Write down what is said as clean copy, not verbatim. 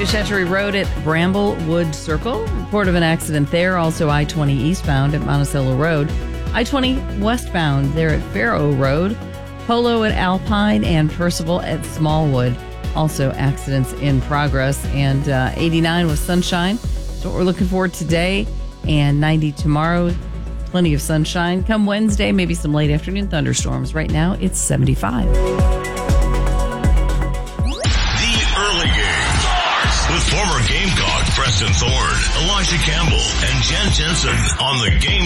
Fish Hatchery Road at Bramblewood Circle. Report of an accident there. Also I-20 eastbound at Monticello Road. I-20 westbound there at Farrow Road. Polo at Alpine and Percival at Smallwood. Also accidents in progress. And 89 with sunshine. So what we're looking for today. And 90 tomorrow. Plenty of sunshine. Come Wednesday, maybe some late afternoon thunderstorms. Right now, it's 75. The Early Game with former Gamecock Preston Thorne, Elijah Campbell, and Jen Jensen on the Game